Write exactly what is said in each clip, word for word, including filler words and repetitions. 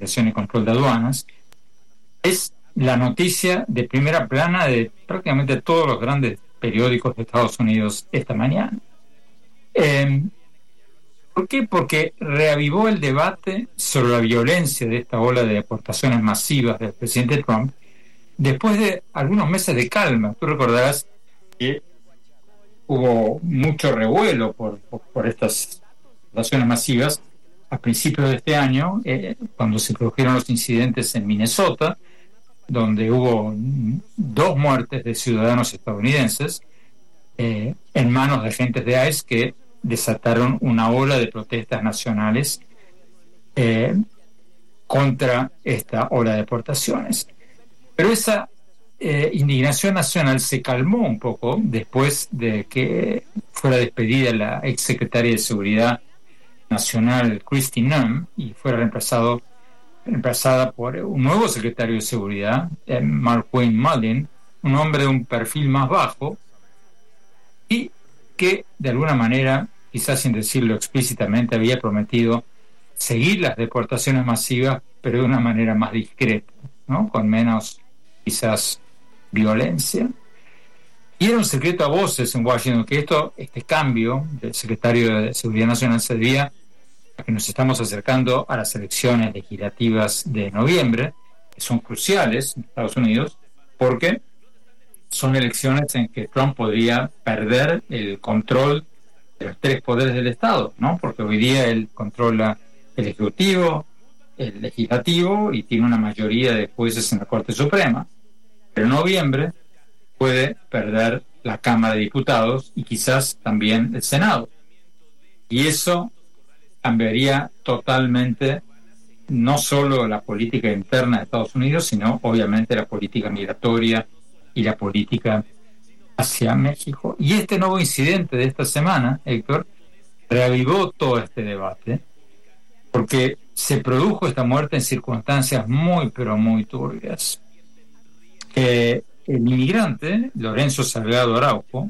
Migración y Control de Aduanas, es la noticia de primera plana de prácticamente todos los grandes periódicos de Estados Unidos esta mañana. Eh, ¿Por qué? Porque reavivó el debate sobre la violencia de esta ola de deportaciones masivas del presidente Trump después de algunos meses de calma. Tú recordarás que hubo mucho revuelo por, por, por estas deportaciones masivas a principios de este año, eh, cuando se produjeron los incidentes en Minnesota, donde hubo dos muertes de ciudadanos estadounidenses eh, en manos de agentes de ICE que desataron una ola de protestas nacionales eh, contra esta ola de deportaciones. Pero esa eh, indignación nacional se calmó un poco después de que fuera despedida la exsecretaria de Seguridad Nacional Kristi Noem y fuera reemplazado reemplazada por un nuevo secretario de Seguridad, eh, Markwayne Mullin, un hombre de un perfil más bajo y que de alguna manera, quizás sin decirlo explícitamente, había prometido seguir las deportaciones masivas, pero de una manera más discreta, ¿no? Con menos, quizás, violencia. Y era un secreto a voces en Washington que esto, este cambio del secretario de Seguridad Nacional se debía a que nos estamos acercando a las elecciones legislativas de noviembre, que son cruciales en Estados Unidos, porque son elecciones en que Trump podría perder el control de los tres poderes del Estado, ¿no? Porque hoy día él controla el Ejecutivo, el Legislativo y tiene una mayoría de jueces en la Corte Suprema. Pero en noviembre puede perder la Cámara de Diputados y quizás también el Senado. Y eso cambiaría totalmente no solo la política interna de Estados Unidos, sino obviamente la política migratoria y la política hacia México. Y este nuevo incidente de esta semana, Héctor, reavivó todo este debate, porque se produjo esta muerte en circunstancias muy, pero muy turbias. Eh, el inmigrante, Lorenzo Salgado Araujo,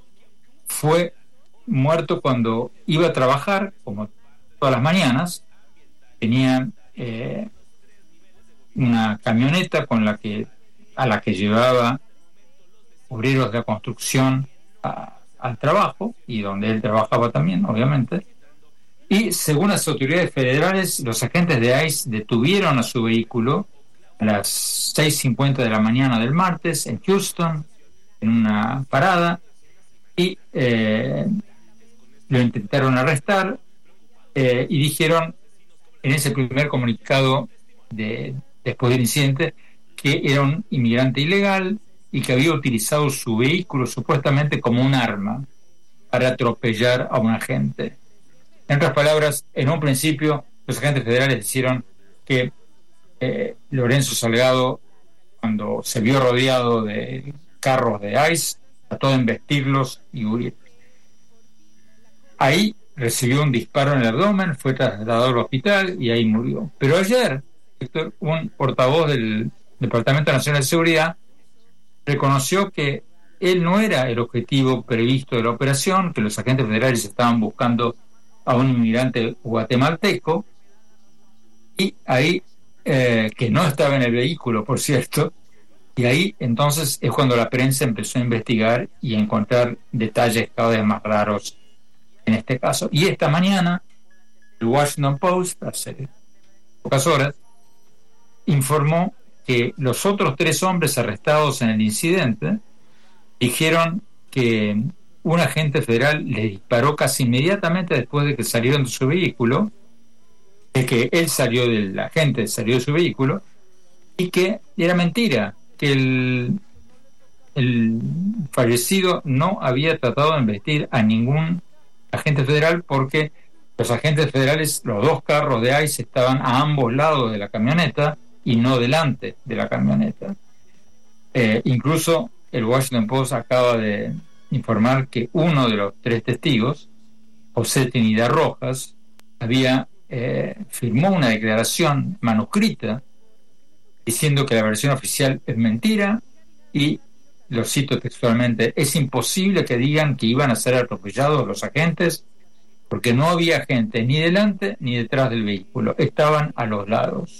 fue muerto cuando iba a trabajar, como todas las mañanas. Tenía eh, una camioneta con la que a la que llevaba obreros de la construcción a, al trabajo, y donde él trabajaba también, obviamente. Y según las autoridades federales, los agentes de ICE detuvieron a su vehículo a las seis cincuenta de la mañana del martes en Houston, en una parada, y eh, lo intentaron arrestar. Eh, y dijeron en ese primer comunicado de, después del incidente que era un inmigrante ilegal y que había utilizado su vehículo supuestamente como un arma para atropellar a un agente. En otras palabras, en un principio los agentes federales dijeron que eh, Lorenzo Salgado, cuando se vio rodeado de carros de ICE, trató de embestirlos y huir. Ahí recibió un disparo en el abdomen, fue trasladado al hospital y ahí murió. Pero ayer, un portavoz del Departamento Nacional de Seguridad reconoció que él no era el objetivo previsto de la operación, que los agentes federales estaban buscando a un inmigrante guatemalteco, y ahí, eh, que no estaba en el vehículo, por cierto, y ahí entonces es cuando la prensa empezó a investigar y a encontrar detalles cada vez más raros en este caso. Y esta mañana el Washington Post, hace pocas horas, informó que los otros tres hombres arrestados en el incidente dijeron que un agente federal le disparó casi inmediatamente después de que salieron de su vehículo, de que él salió del agente, salió de su vehículo, y que era mentira, que el, el fallecido no había tratado de embestir a ningún agente federal, porque los agentes federales, los dos carros de ICE estaban a ambos lados de la camioneta y no delante de la camioneta. Eh, incluso el Washington Post acaba de informar que uno de los tres testigos, José Trinidad Rojas, había eh, firmó una declaración manuscrita diciendo que la versión oficial es mentira, y lo cito textualmente: es imposible que digan que iban a ser atropellados los agentes, porque no había gente ni delante ni detrás del vehículo, estaban a los lados.